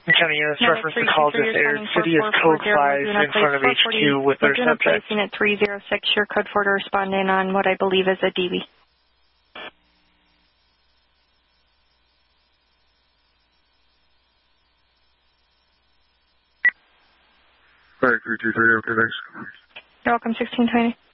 County units reference the call just aired. City is code 5 in front of HQ with their subject. Placing at 306, your code 4 to respond in on what I believe is a DV. All right, 323, okay, thanks. You're welcome, 1620.